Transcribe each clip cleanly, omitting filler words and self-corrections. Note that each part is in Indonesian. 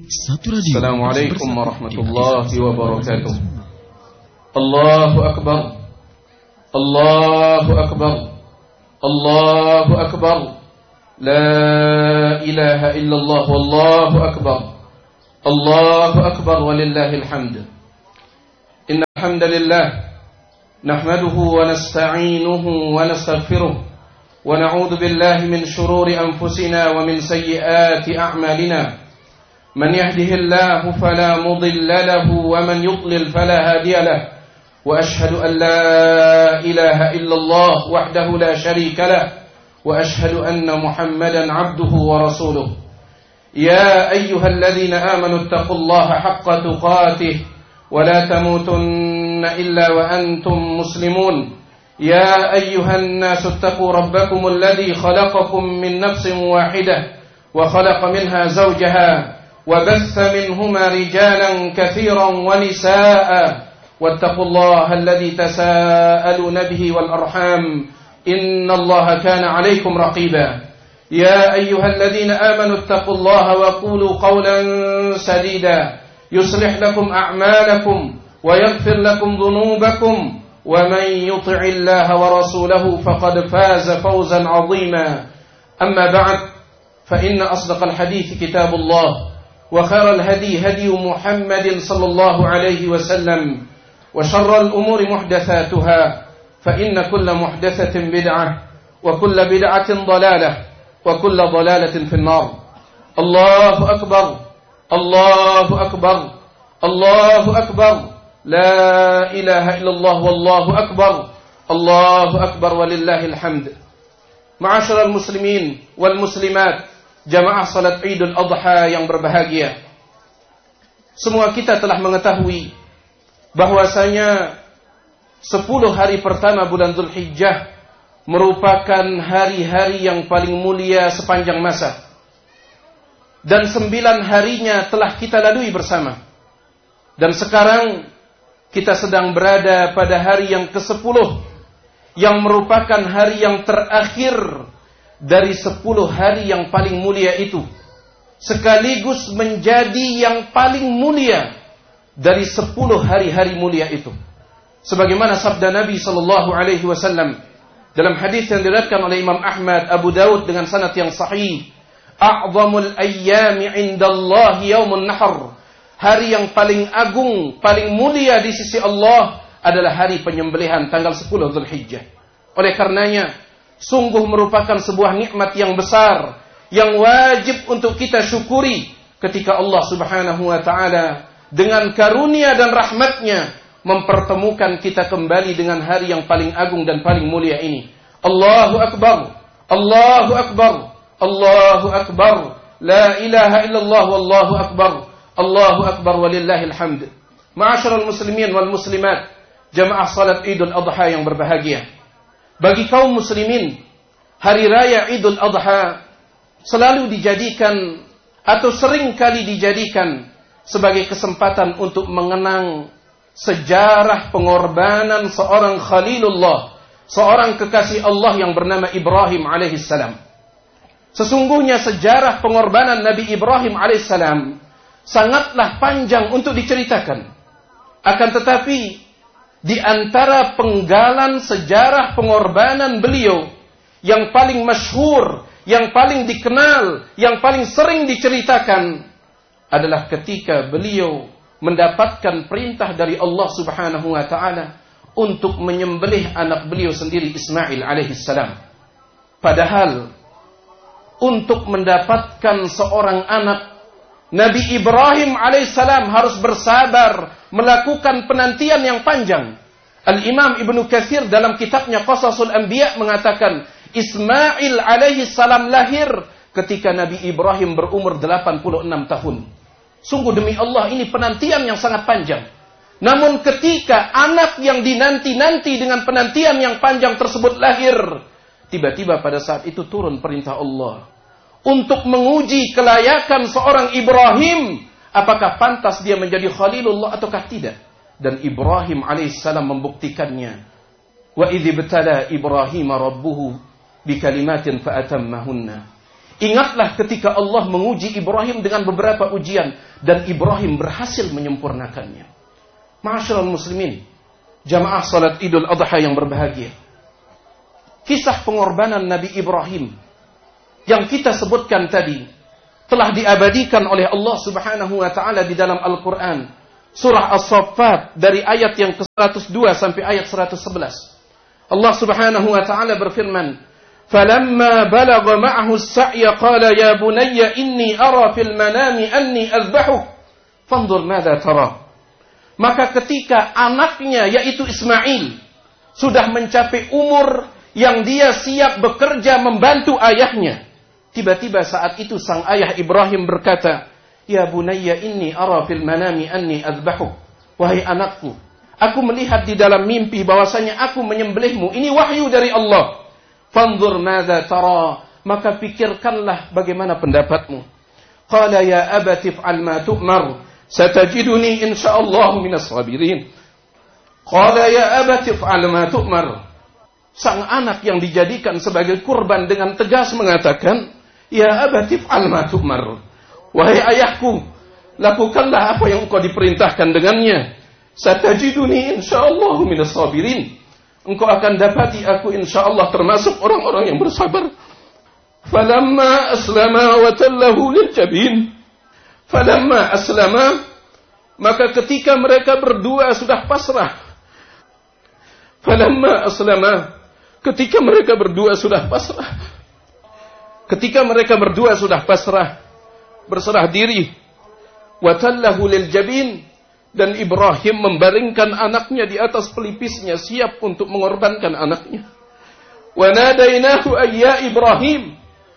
Assalamualaikum warahmatullahi wabarakatuh. Allahu Akbar. Allahu Akbar. Allahu Akbar. La ilaha illallah wallahu akbar. Allahu Akbar walillahil hamd. Innal hamdalillah nahmaduhu wa nasta'inuhu wa nastaghfiruh wa na'udzu billahi min shururi anfusina wa min sayyiati a'malina. Man yahdihillahu fala mudilla lahu wa man yudlil fala hadiya lahu. Wa ashhadu an la ilaha illallah wahdahu la sharika lahu wa ashhadu anna Muhammadan 'abduhu wa rasuluh. Ya ayyuhalladzina amanu taqullaha haqqa tuqatih wa la tamutunna illa wa antum muslimun. Ya ayyuhan nasu ittaqu rabbakumul ladzi khalaqakum min nafsin wahidah wa khalaqa minha zawjaha وبث منهما رجالا كثيرا ونساء واتقوا الله الذي تساءلون به والأرحام إن الله كان عليكم رقيبا يا أيها الذين آمنوا اتقوا الله وقولوا قولا سديدا يصلح لكم أعمالكم ويغفر لكم ذنوبكم ومن يطع الله ورسوله فقد فاز فوزا عظيما أما بعد فإن أصدق الحديث كتاب الله وخير الهدي هدي محمد صلى الله عليه وسلم وشر الأمور محدثاتها فإن كل محدثة بدعة وكل بدعة ضلالة وكل ضلالة في النار. الله أكبر الله أكبر الله أكبر لا إله إلا الله والله أكبر الله أكبر ولله الحمد. معاشر المسلمين والمسلمات, jamaah salat Idul Adha yang berbahagia. Semua kita telah mengetahui bahwasanya 10 hari pertama bulan Dzulhijjah merupakan hari-hari yang paling mulia sepanjang masa. Dan 9 harinya telah kita lalui bersama. Dan sekarang kita sedang berada pada hari yang ke-10 yang merupakan hari yang terakhir dari 10 hari yang paling mulia itu, sekaligus menjadi yang paling mulia dari 10 hari-hari mulia itu. Sebagaimana sabda Nabi sallallahu alaihi wasallam dalam hadis yang diriwayatkan oleh Imam Ahmad, Abu Daud dengan sanad yang sahih, "A'zamul ayyami 'indallahi yaumun nahr." Hari yang paling agung, paling mulia di sisi Allah adalah hari penyembelihan tanggal 10 Dzulhijjah. Oleh karenanya sungguh merupakan sebuah nikmat yang besar yang wajib untuk kita syukuri ketika Allah Subhanahu wa taala dengan karunia dan rahmatnya mempertemukan kita kembali dengan hari yang paling agung dan paling mulia ini. Allahu Akbar, Allahu Akbar, Allahu Akbar, la ilaha illallah wallahu akbar, Allahu Akbar walillahil hamd. Ma'asyiral muslimin wal muslimat, jamaah salat Idul Adha yang berbahagia. Bagi kaum muslimin, hari raya Idul Adha selalu dijadikan atau sering kali dijadikan sebagai kesempatan untuk mengenang sejarah pengorbanan seorang Khalilullah, seorang kekasih Allah yang bernama Ibrahim alaihissalam. Sesungguhnya sejarah pengorbanan Nabi Ibrahim alaihissalam sangatlah panjang untuk diceritakan. Akan tetapi di antara penggalan sejarah pengorbanan beliau yang paling masyhur, yang paling dikenal, yang paling sering diceritakan adalah ketika beliau mendapatkan perintah dari Allah Subhanahu wa taala untuk menyembelih anak beliau sendiri Ismail alaihissalam. Padahal untuk mendapatkan seorang anak, Nabi Ibrahim alaihissalam harus bersabar melakukan penantian yang panjang. Al-Imam Ibnu Katsir dalam kitabnya Qasasul Anbiya mengatakan Ismail alaihissalam lahir ketika Nabi Ibrahim berumur 86 tahun. Sungguh demi Allah ini penantian yang sangat panjang. Namun ketika anak yang dinanti-nanti dengan penantian yang panjang tersebut lahir, tiba-tiba pada saat itu turun perintah Allah untuk menguji kelayakan seorang Ibrahim, apakah pantas dia menjadi Khalilullah ataukah tidak. Dan Ibrahim alaihissalam membuktikannya. Wa idh ibtala Ibrahim rabbuhu bikalimatin fa'atammahunna. Ingatlah ketika Allah menguji Ibrahim dengan beberapa ujian dan Ibrahim berhasil menyempurnakannya. Ma'asyiral muslimin, jamaah salat Idul Adha yang berbahagia. Kisah pengorbanan Nabi Ibrahim yang kita sebutkan tadi telah diabadikan oleh Allah Subhanahu wa taala di dalam Al-Qur'an. Surah As-Saffat dari ayat yang ke-102 sampai ayat 111. Allah Subhanahu wa taala berfirman, "Falamma balagha ma'ahu as-sa'y qala ya bunayya inni ara fil manami anni azbahuk fanzur madza tara." Maka ketika anaknya yaitu Ismail sudah mencapai umur yang dia siap bekerja membantu ayahnya, tiba-tiba saat itu sang ayah Ibrahim berkata, "Ya bunayya inni ara fil manami anni azbahuk." Wahai anakku, aku melihat di dalam mimpi bahwasanya aku menyembelihmu. Ini wahyu dari Allah. Fanzur madza tara, maka pikirkanlah bagaimana pendapatmu. Qala ya abati fa'al ma tu'mar, satajiduni insyaallah minas sabirin. Qala ya abati fa'al ma tu'mar. Sang anak yang dijadikan sebagai kurban dengan tegas mengatakan, ya abati fa'al ma tu'mar. Wahai ayahku, lakukanlah apa yang engkau diperintahkan dengannya. Satajiduni insyaallah minas sabirin. Engkau akan dapati aku insyaallah termasuk orang-orang yang bersabar. Falamma aslama wa tallahu lil jabin. Falamma aslama, maka ketika mereka berdua sudah pasrah. Falamma aslama, ketika mereka berdua sudah pasrah. Ketika mereka berdua sudah pasrah, berserah diri. Wa tallahu lil jabin, dan Ibrahim membaringkan anaknya di atas pelipisnya, siap untuk mengorbankan anaknya. Wa nadainahu ayya Ibrahim,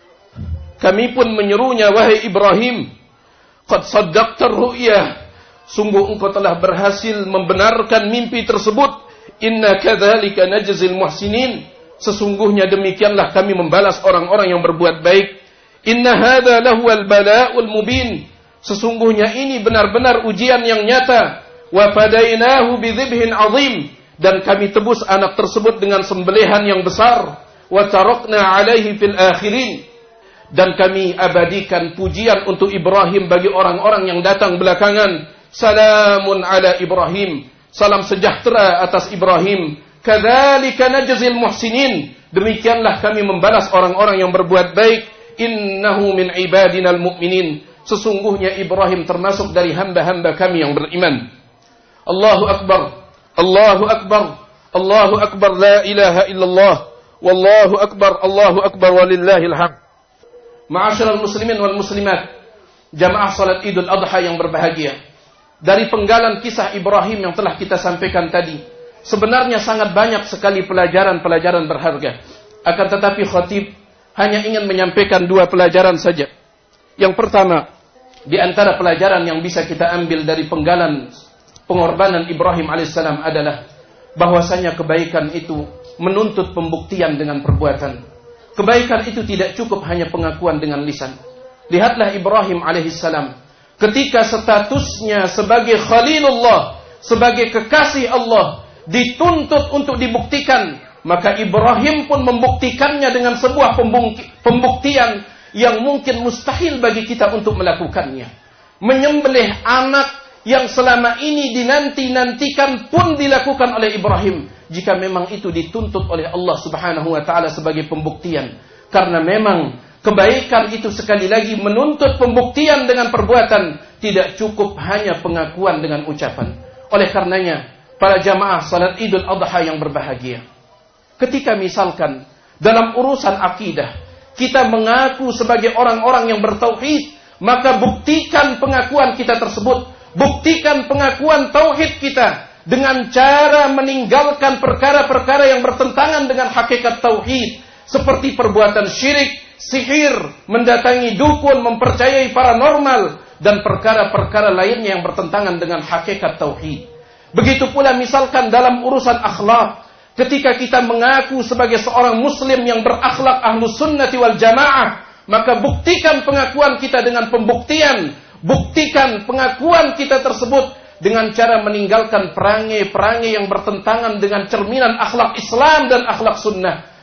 kami pun menyerunya, wahai Ibrahim, qad saddaqta ar-ru'ya, sungguh engkau telah berhasil membenarkan mimpi tersebut. Inna kadzalika najzil muhsinin, sesungguhnya demikianlah kami membalas orang-orang yang berbuat baik. Inna hadza lahuwal bala'ul mubin, sesungguhnya ini benar-benar ujian yang nyata. Wa fadainahu bidzibhin azim, dan kami tebus anak tersebut dengan sembelihan yang besar. Wa tarakna alaihi fil akhirin, dan kami abadikan pujian untuk Ibrahim bagi orang-orang yang datang belakangan. Salamun ala Ibrahim, salam sejahtera atas Ibrahim. Kadzalika najzil muhsinin, demikianlah kami membalas orang-orang yang berbuat baik. Innahu min ibadinal mu'minin, sesungguhnya Ibrahim termasuk dari hamba-hamba kami yang beriman. Allahu Akbar, Allahu Akbar, Allahu Akbar, la ilaha illallah, wallahu Akbar, Allahu Akbar, walillahil hamd. Ma'asyiral muslimin wal muslimat, jamaah salat Idul Adha yang berbahagia. Dari penggalan kisah Ibrahim yang telah kita sampaikan tadi, sebenarnya sangat banyak sekali pelajaran-pelajaran berharga. Akan tetapi khatib hanya ingin menyampaikan 2 pelajaran saja. Yang pertama, di antara pelajaran yang bisa kita ambil dari penggalan pengorbanan Ibrahim alaihissalam adalah bahwasanya kebaikan itu menuntut pembuktian dengan perbuatan. Kebaikan itu tidak cukup hanya pengakuan dengan lisan. Lihatlah Ibrahim alaihissalam, ketika statusnya sebagai Khalilullah, sebagai kekasih Allah, dituntut untuk dibuktikan, maka Ibrahim pun membuktikannya dengan sebuah pembuktian yang mungkin mustahil bagi kita untuk melakukannya. Menyembelih anak yang selama ini dinanti-nantikan pun dilakukan oleh Ibrahim, jika memang itu dituntut oleh Allah Subhanahu wa taala sebagai pembuktian. Karena memang kebaikan itu sekali lagi menuntut pembuktian dengan perbuatan, tidak cukup hanya pengakuan dengan ucapan. Oleh karenanya, para jamaah salat Idul Adha yang berbahagia, ketika misalkan dalam urusan akidah kita mengaku sebagai orang-orang yang bertauhid, maka buktikan pengakuan kita tersebut, buktikan pengakuan tauhid kita dengan cara meninggalkan perkara-perkara yang bertentangan dengan hakikat tauhid, seperti perbuatan syirik, sihir, mendatangi dukun, mempercayai paranormal, dan perkara-perkara lainnya yang bertentangan dengan hakikat tauhid. Begitu pula misalkan dalam urusan akhlak, ketika kita mengaku sebagai seorang muslim yang berakhlak ahlus sunnati wal jamaah, maka buktikan pengakuan kita dengan pembuktian, buktikan pengakuan kita tersebut dengan cara meninggalkan perangai-perangai yang bertentangan dengan cerminan akhlak Islam dan akhlak sunnah.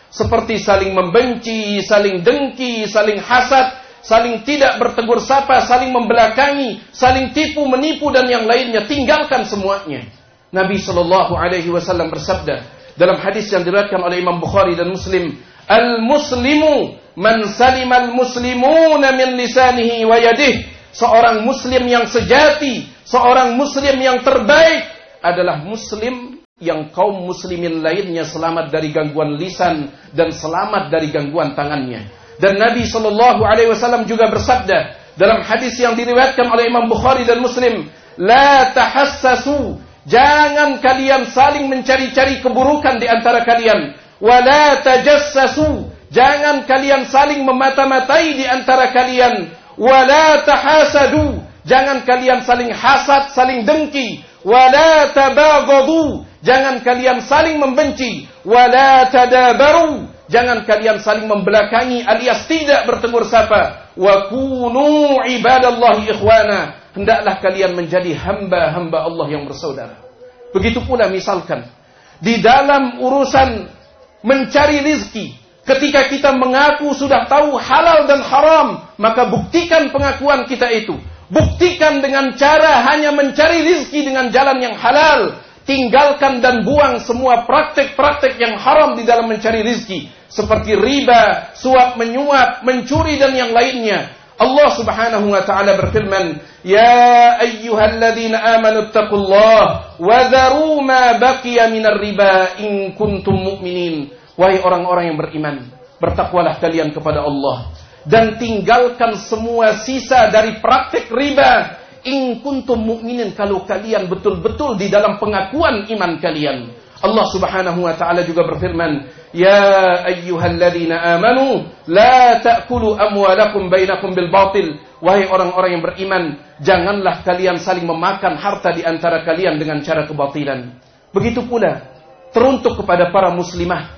seperti saling membenci, saling dengki, saling hasad, saling tidak bertegur sapa, saling membelakangi, saling tipu menipu dan yang lainnya. Tinggalkan semuanya. Nabi sallallahu alaihi wasallam bersabda dalam hadis yang diriwayatkan oleh Imam Bukhari dan Muslim, "Al-muslimu man salimal muslimuna min lisanihi wa yadihi." Seorang muslim yang sejati, seorang muslim yang terbaik adalah muslim yang kaum muslimin lainnya selamat dari gangguan lisan dan selamat dari gangguan tangannya. Dan Nabi sallallahu alaihi wasallam juga bersabda dalam hadis yang diriwayatkan oleh Imam Bukhari dan Muslim, "La tahassasu." Jangan kalian saling mencari-cari keburukan di antara kalian. Wala tajassasu. Jangan kalian saling memata-matai di antara kalian. Wala tahasadu. Jangan kalian saling hasad, saling dengki. Wala tabaghadu. Jangan kalian saling membenci. Wala tadabaru. Jangan kalian saling membelakangi alias tidak bertegur sapa. Wa kunu ibadallahi ikhwana. Hendaklah kalian menjadi hamba-hamba Allah yang bersaudara. Begitu pula misalkan di dalam urusan mencari rizki, ketika kita mengaku sudah tahu halal dan haram, maka buktikan pengakuan kita itu. Buktikan dengan cara hanya mencari rizki dengan jalan yang halal. Tinggalkan dan buang semua praktek-praktek yang haram di dalam mencari rizki, seperti riba, suap menyuap, mencuri dan yang lainnya. Allah Subhanahu wa taala berfirman, "Ya ayyuhalladzina amanu taqullaha wa dharu ma baqiya minar riba in kuntum mu'minin." Wahai orang-orang yang beriman, bertakwalah kalian kepada Allah dan tinggalkan semua sisa dari praktik riba in kuntum mu'minin, kalau kalian betul-betul di dalam pengakuan iman kalian. Allah Subhanahu wa taala juga berfirman, "Ya ayyuhalladzina amanu la ta'kulu amwalakum bainakum bil batil." Wahai orang-orang yang beriman, janganlah kalian saling memakan harta di antara kalian dengan cara kebatilan. Begitu pula teruntuk kepada para muslimah,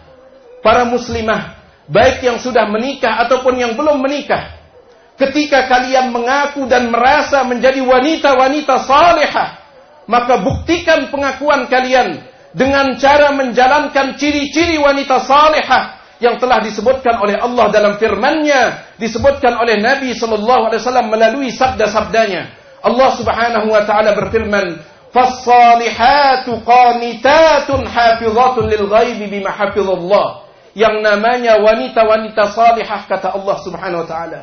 baik yang sudah menikah ataupun yang belum menikah. Ketika kalian mengaku dan merasa menjadi wanita-wanita salihah, maka buktikan pengakuan kalian dengan cara menjalankan ciri-ciri wanita salihah yang telah disebutkan oleh Allah dalam firman-Nya, disebutkan oleh Nabi sallallahu alaihi wasallam melalui sabda-sabdanya. Allah Subhanahu wa taala berfirman, "Fas-salihatu qanitatun hafizatun lil ghaibi bima hafizallah." Yang namanya wanita-wanita salihah, kata Allah Subhanahu wa taala,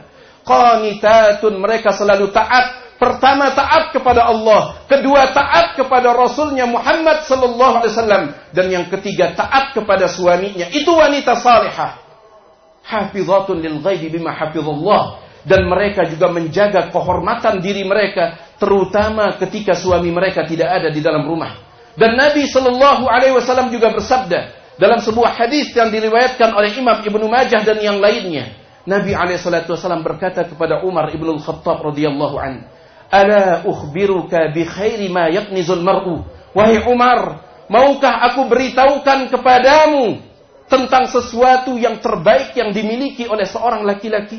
qanitatun, mereka selalu taat. Pertama taat kepada Allah, kedua taat kepada Rasulnya Muhammad sallallahu alaihi wasallam, dan yang ketiga taat kepada suaminya. Itu wanita salihah. Hafizatun lil ghaibi bima hafizallah, dan mereka juga menjaga kehormatan diri mereka, terutama ketika suami mereka tidak ada di dalam rumah. Dan Nabi sallallahu alaihi wasallam juga bersabda dalam sebuah hadis yang diriwayatkan oleh Imam Ibnu Majah dan yang lainnya. Nabi alaihi salatu wasallam berkata kepada Umar ibn al-Khattab radhiyallahu anhu, "Ala ukhbiruka bi khairi ma yaknizul mar'u." Wahai Umar, maukah aku beritahukan kepadamu tentang sesuatu yang terbaik yang dimiliki oleh seorang laki-laki?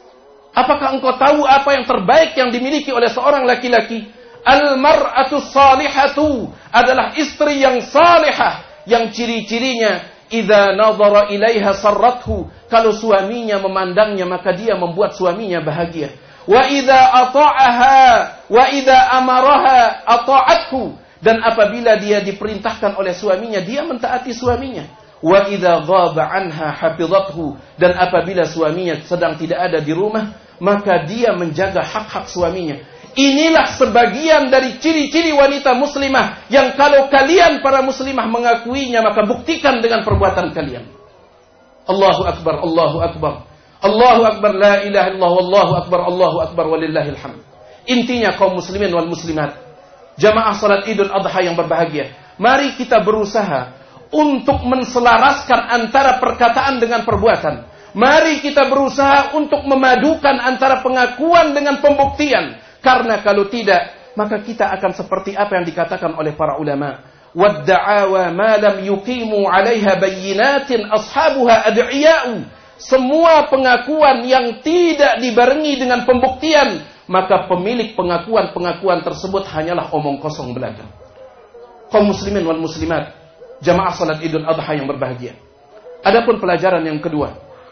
Apakah engkau tahu apa yang terbaik yang dimiliki oleh seorang laki-laki? Al-mar'atu salihatu, adalah istri yang salihah, yang ciri-cirinya idza nadhara ilaiha sarrathu, kalau suaminya memandangnya maka dia membuat suaminya bahagia. Wa idza ata'aha wa idza amaraha ata'athu, dan apabila dia diperintahkan oleh suaminya dia mentaati suaminya. Wa idza ghaba anha hafizathu, dan apabila suaminya sedang tidak ada di rumah maka dia menjaga hak-hak suaminya. Inilah sebagian dari ciri-ciri wanita muslimah yang kalau kalian para muslimah mengakuinya maka buktikan dengan perbuatan kalian. Allahu akbar, Allahu akbar. Allahu akbar, la ilaha illallah, wallahu akbar, Allahu akbar, walillahil hamd. Intinya kaum muslimin wal muslimat, jamaah salat Idul Adha yang berbahagia, mari kita berusaha untuk menselaraskan antara perkataan dengan perbuatan. Mari kita berusaha untuk memadukan antara pengakuan dengan pembuktian. Karena kalau tidak, maka kita akan seperti apa yang dikatakan oleh para ulama. Wadda'awa ma lam yuqimu 'alaiha bayyinatin ashabuha ad'iya'u. Semua pengakuan yang tidak dibarengi dengan pembuktian, maka pemilik pengakuan-pengakuan tersebut hanyalah omong kosong belaka. Kaum muslimin wal muslimat, jamaah salat Idul Adha yang berbahagia, Adapun pelajaran yang kedua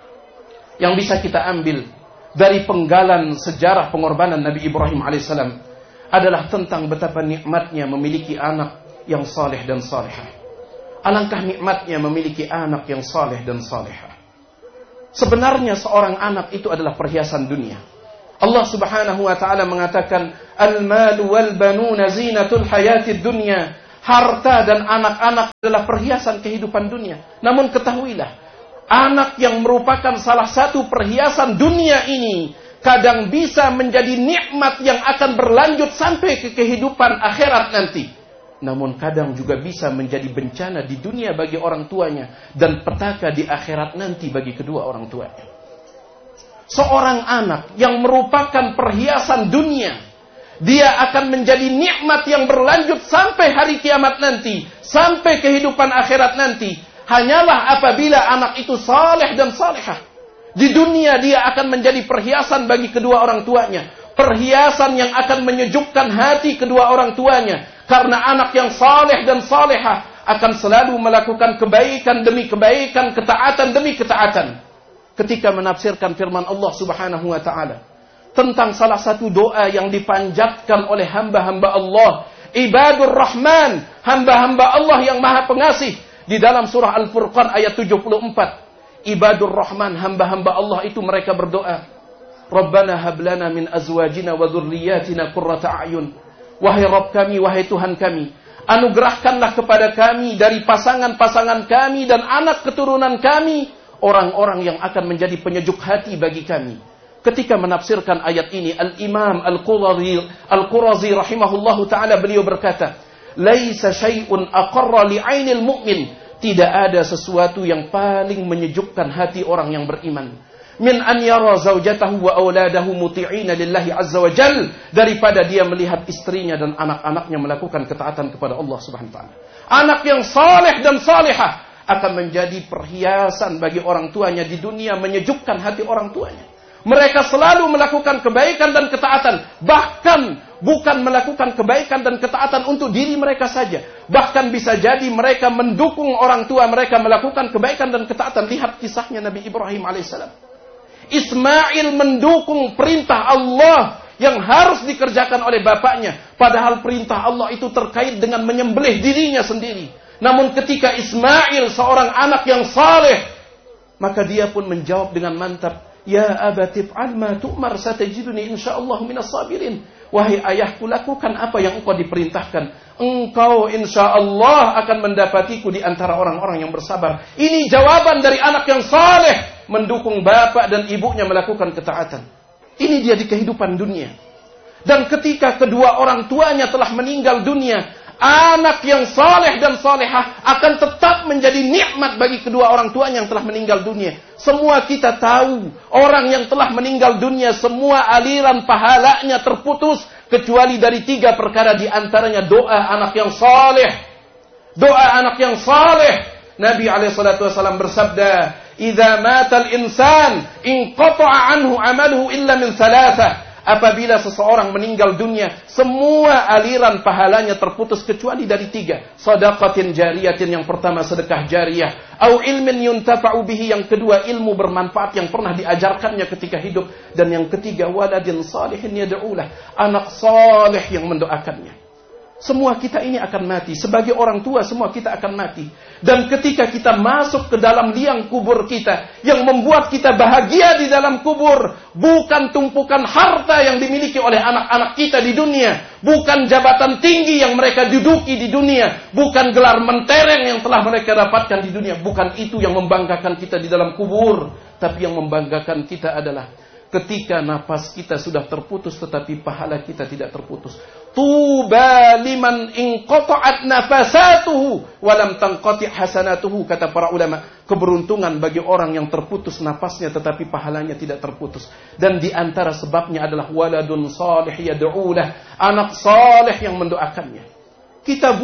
yang bisa kita ambil dari penggalan sejarah pengorbanan Nabi Ibrahim alaihissalam adalah tentang betapa nikmatnya memiliki anak yang saleh dan salihah. Alangkah nikmatnya memiliki anak yang saleh dan salihah. Sebenarnya seorang anak itu adalah perhiasan dunia. Allah Subhanahu wa taala mengatakan, "Al-malu wal banuna zinatul hayatid dunya." Harta dan anak-anak adalah perhiasan kehidupan dunia. Namun ketahuilah, anak yang merupakan salah satu perhiasan dunia ini kadang bisa menjadi nikmat yang akan berlanjut sampai ke kehidupan akhirat nanti. Namun kadang juga bisa menjadi bencana di dunia bagi orang tuanya dan petaka di akhirat nanti bagi kedua orang tuanya. Seorang anak yang merupakan perhiasan dunia, dia akan menjadi nikmat yang berlanjut sampai hari kiamat nanti, sampai kehidupan akhirat nanti. Hanyalah apabila anak itu saleh dan salihah. Di dunia dia akan menjadi perhiasan bagi kedua orang tuanya. Perhiasan yang akan menyejukkan hati kedua orang tuanya. Karena anak yang saleh dan salihah akan selalu melakukan kebaikan demi kebaikan, ketaatan demi ketaatan. Ketika menafsirkan firman Allah Subhanahu wa taala tentang salah satu doa yang dipanjatkan oleh hamba-hamba Allah, Ibadur Rahman, hamba-hamba Allah yang Maha Pengasih, di dalam surah Al-Furqan ayat 74. Ibadur Rahman, hamba-hamba Allah itu mereka berdoa, Rabbana hablana min azwajina wa dzurriyyatina qurrata a'yun. Wahai Rabb kami, wahai Tuhan kami, anugerahkanlah kepada kami dari pasangan-pasangan kami dan anak keturunan kami orang-orang yang akan menjadi penyejuk hati bagi kami. Ketika menafsirkan ayat ini, Al-Imam Al-Qurazi rahimahullahu ta'ala, beliau berkata, Laisa syai'un aqarra li'ainil mu'min. Tidak ada sesuatu yang paling menyejukkan hati orang yang beriman. Min an yara zawjatahu wa awladahu muti'ina lillahi azza wa jal. Daripada dia melihat istrinya dan anak-anaknya melakukan ketaatan kepada Allah subhanahu wa ta'ala. Anak yang saleh dan salihah akan menjadi perhiasan bagi orang tuanya di dunia, menyejukkan hati orang tuanya. Mereka selalu melakukan kebaikan dan ketaatan. Bahkan bukan melakukan kebaikan dan ketaatan untuk diri mereka saja. Bahkan bisa jadi mereka mendukung orang tua mereka melakukan kebaikan dan ketaatan. Lihat kisahnya Nabi Ibrahim alaihissalam. Ismail mendukung perintah Allah yang harus dikerjakan oleh bapaknya. Padahal perintah Allah itu terkait dengan menyembelih dirinya sendiri. Namun ketika Ismail seorang anak yang saleh, maka dia pun menjawab dengan mantap, Ya abati fa'al ma tu'mar satajiduni insyaallah minas sabirin. Wahai ayahku, lakukan apa yang engkau diperintahkan. Engkau insyaallah akan mendapatiku di antara orang-orang yang bersabar. Ini jawaban dari anak yang saleh, mendukung bapak dan ibunya melakukan ketaatan. Ini dia di kehidupan dunia. Dan ketika kedua orang tuanya telah meninggal dunia, anak yang saleh dan salehah akan tetap menjadi nikmat bagi kedua orang tuanya yang telah meninggal dunia. Semua kita tahu, orang yang telah meninggal dunia, semua aliran pahalanya terputus, kecuali dari 3 perkara, di antaranya doa anak yang saleh. Doa anak yang saleh. Nabi SAW bersabda, Idza matal insan, inqata'a anhu amaluhu illa min thalathah. Apabila seseorang meninggal dunia, semua aliran pahalanya terputus kecuali dari 3. Shadaqatin jariyatin, yang pertama sedekah jariyah. Au ilmin yuntafa'u bihi, yang kedua ilmu bermanfaat yang pernah diajarkannya ketika hidup. Dan yang ketiga waladin salihin yad'ulah, anak saleh yang mendoakannya. Semua kita ini akan mati. Sebagai orang tua semua kita akan mati. Dan ketika kita masuk ke dalam liang kubur kita, yang membuat kita bahagia di dalam kubur, bukan tumpukan harta yang dimiliki oleh anak-anak kita di dunia, bukan jabatan tinggi yang mereka duduki di dunia, bukan gelar mentereng yang telah mereka dapatkan di dunia. Bukan itu yang membanggakan kita di dalam kubur. Tapi yang membanggakan kita adalah ketika nafas kita sudah terputus tetapi pahala kita tidak terputus. Tuba liman inqata'at nafasatuhu wa lam tanqati' hasanatuhu, kata para ulama. Keberuntungan bagi orang yang terputus nafasnya tetapi pahalanya tidak terputus. Dan di antara sebabnya adalah waladun salih yad'ulah, anak saleh yang mendoakannya. Kita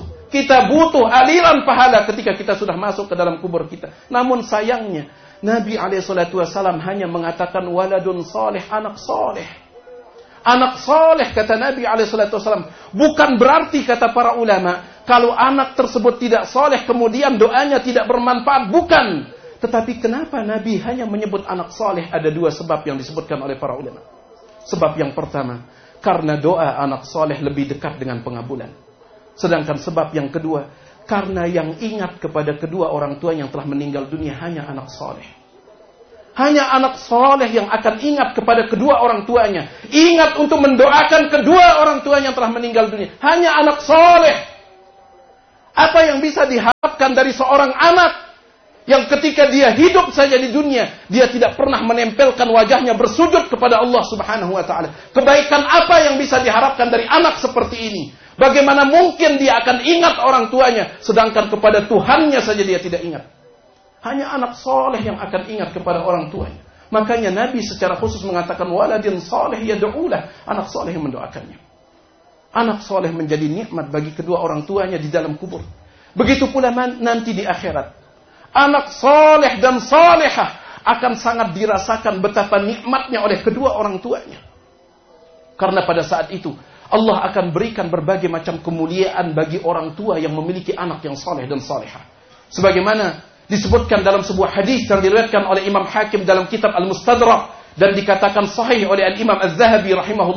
butuh aliran pahala ketika kita sudah masuk ke dalam kubur kita. Namun sayangnya Nabi SAW hanya mengatakan waladun saleh, anak saleh. Anak saleh, kata Nabi SAW. Bukan berarti, kata para ulama, kalau anak tersebut tidak saleh kemudian doanya tidak bermanfaat. Bukan. Tetapi kenapa Nabi hanya menyebut anak soleh? Ada dua sebab yang disebutkan oleh para ulama. Sebab yang pertama, karena doa anak soleh lebih dekat dengan pengabulan. Sedangkan sebab yang kedua, karena yang ingat kepada kedua orang tua yang telah meninggal dunia hanya anak soleh. Hanya anak soleh yang akan ingat kepada kedua orang tuanya. Ingat untuk mendoakan kedua orang tuanya yang telah meninggal dunia. Hanya anak soleh. Apa yang bisa diharapkan dari seorang anak yang ketika dia hidup saja di dunia, dia tidak pernah menempelkan wajahnya bersujud kepada Allah Subhanahu wa ta'ala. Kebaikan apa yang bisa diharapkan dari anak seperti ini? Bagaimana mungkin dia akan ingat orang tuanya, sedangkan kepada Tuhannya saja dia tidak ingat. Hanya anak soleh yang akan ingat kepada orang tuanya. Makanya Nabi secara khusus mengatakan, waladin soleh yad'ulah. Anak soleh yang mendoakannya. Anak soleh menjadi nikmat bagi kedua orang tuanya di dalam kubur. Begitu pula nanti di akhirat. Anak soleh dan solehah akan sangat dirasakan betapa nikmatnya oleh kedua orang tuanya. Karena pada saat itu Allah akan berikan berbagai macam kemuliaan bagi orang tua yang memiliki anak yang soleh dan solehah. Sebagaimana disebutkan dalam sebuah hadis yang diriwayatkan oleh Imam Hakim dalam kitab Al-Mustadrak dan dikatakan sahih oleh Al-Imam Az-Zahabi rahimahullah.